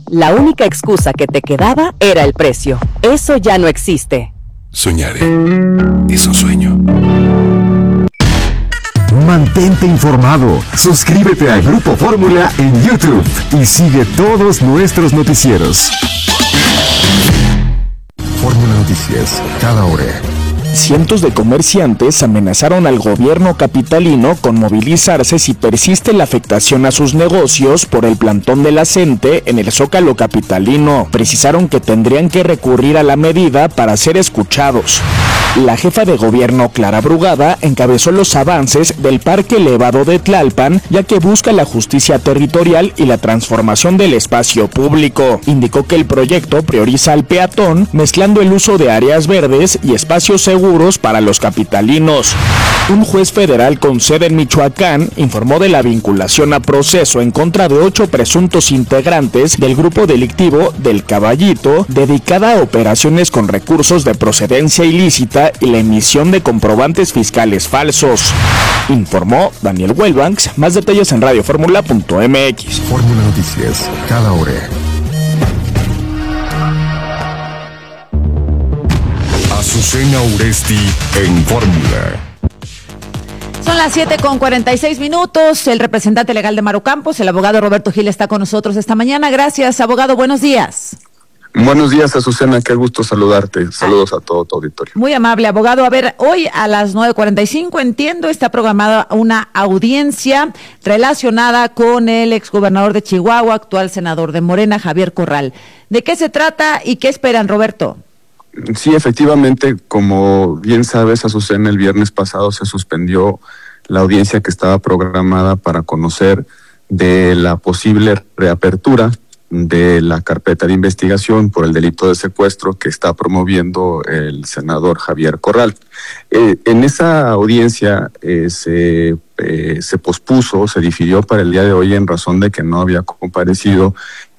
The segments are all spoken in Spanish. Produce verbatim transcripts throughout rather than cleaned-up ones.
La única excusa que te quedaba era el precio. Eso ya no existe. Soñaré. Es un sueño. Mantente informado. Suscríbete a Grupo Fórmula en YouTube y sigue todos nuestros noticieros. Fórmula Noticias, cada hora. Cientos de comerciantes amenazaron al gobierno capitalino con movilizarse si persiste la afectación a sus negocios por el plantón de la CENTE en el Zócalo capitalino. Precisaron que tendrían que recurrir a la medida para ser escuchados. La jefa de gobierno, Clara Brugada, encabezó los avances del Parque Elevado de Tlalpan, ya que busca la justicia territorial y la transformación del espacio público. Indicó que el proyecto prioriza al peatón, mezclando el uso de áreas verdes y espacios seguros para los capitalinos. Un juez federal con sede en Michoacán informó de la vinculación a proceso en contra de ocho presuntos integrantes del grupo delictivo del Caballito, dedicada a operaciones con recursos de procedencia ilícita y la emisión de comprobantes fiscales falsos. Informó Daniel Welbanks. Más detalles en radio fórmula punto m x. Fórmula Noticias, cada hora. Azucena Uresti en Fórmula. Son las siete con cuarenta y seis minutos. El representante legal de Maru Campos, el abogado Roberto Gil, está con nosotros esta mañana. Gracias, abogado. Buenos días. Buenos días, Azucena, qué gusto saludarte. Saludos a todo tu auditorio. Muy amable, abogado. A ver, hoy a las nueve cuarenta y cinco, entiendo, está programada una audiencia relacionada con el exgobernador de Chihuahua, actual senador de Morena, Javier Corral. ¿De qué se trata y qué esperan, Roberto? Sí, efectivamente, como bien sabes, Azucena, el viernes pasado se suspendió la audiencia que estaba programada para conocer de la posible reapertura de la carpeta de investigación por el delito de secuestro que está promoviendo el senador Javier Corral. Eh, en esa audiencia eh, se, eh, se pospuso, se difirió para el día de hoy en razón de que no había comparecido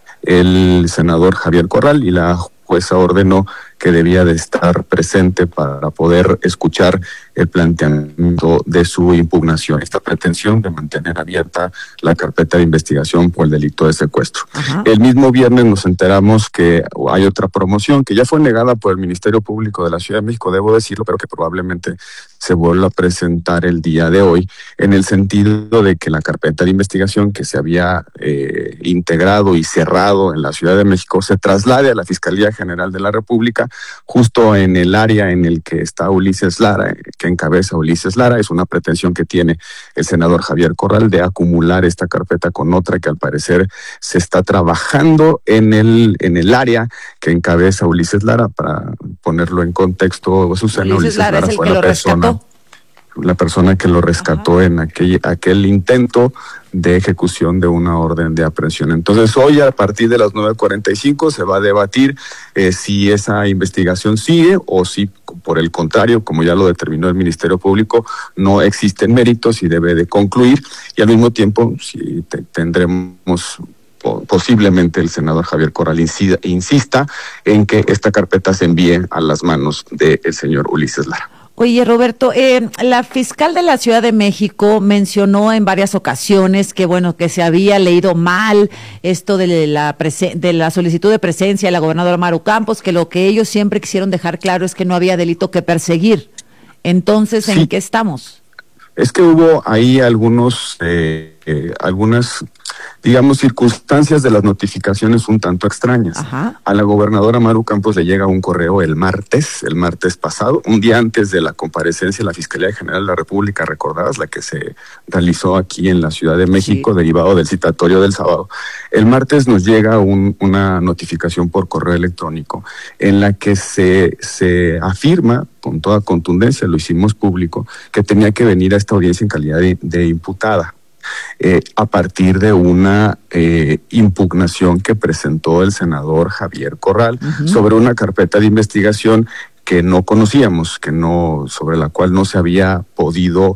el senador Javier Corral y la jueza ordenó que debía de estar presente para poder escuchar el planteamiento de su impugnación, esta pretensión de mantener abierta la carpeta de investigación por el delito de secuestro. Ajá. El mismo viernes nos enteramos que hay otra promoción que ya fue negada por el Ministerio Público de la Ciudad de México, debo decirlo, pero que probablemente se vuelva a presentar el día de hoy, en el sentido de que la carpeta de investigación que se había eh, integrado y cerrado en la Ciudad de México se traslade a la Fiscalía General de la República, justo en el área en el que está Ulises Lara, que encabeza Ulises Lara. Es una pretensión que tiene el senador Javier Corral de acumular esta carpeta con otra que al parecer se está trabajando en el en el área que encabeza Ulises Lara. Para ponerlo en contexto, Susana, Ulises, Ulises Lara, Lara es el fue que la lo persona rescató. la persona que lo rescató Ajá. en aquel, aquel intento de ejecución de una orden de aprehensión. Entonces hoy a partir de las nueve cuarenta y cinco se va a debatir eh, si esa investigación sigue o si por el contrario, como ya lo determinó el Ministerio Público, no existen méritos y debe de concluir, y al mismo tiempo si te, tendremos posiblemente el senador Javier Corral incida, insista en que esta carpeta se envíe a las manos del señor Ulises Lara. Oye, Roberto, eh, la fiscal de la Ciudad de México mencionó en varias ocasiones que, bueno, que se había leído mal esto de la presen- de la solicitud de presencia de la gobernadora Maru Campos, que lo que ellos siempre quisieron dejar claro es que no había delito que perseguir. Entonces, ¿en sí. qué estamos? Es que hubo ahí algunos, eh, eh, algunas, digamos, circunstancias de las notificaciones un tanto extrañas. Ajá. A la gobernadora Maru Campos le llega un correo el martes, el martes pasado, un día antes de la comparecencia de la Fiscalía General de la República, recordarás, la que se realizó aquí en la Ciudad de México, sí. derivado del citatorio del sábado. El martes nos llega un, una notificación por correo electrónico en la que se, se afirma con toda contundencia, lo hicimos público, que tenía que venir a esta audiencia en calidad de, de imputada. Eh, a partir de una eh, impugnación que presentó el senador Javier Corral uh-huh. sobre una carpeta de investigación que no conocíamos, que no, sobre la cual no se había podido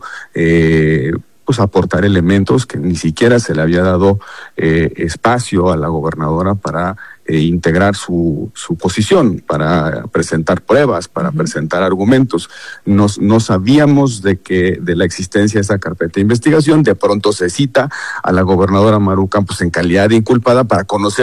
eh, pues aportar elementos, que ni siquiera se le había dado eh, espacio a la gobernadora para Eh, integrar su, su posición, para presentar pruebas, para uh-huh. presentar argumentos. Nos, no sabíamos de que de la existencia de esa carpeta de investigación. De pronto se cita a la gobernadora Maru Campos en calidad de inculpada para conocer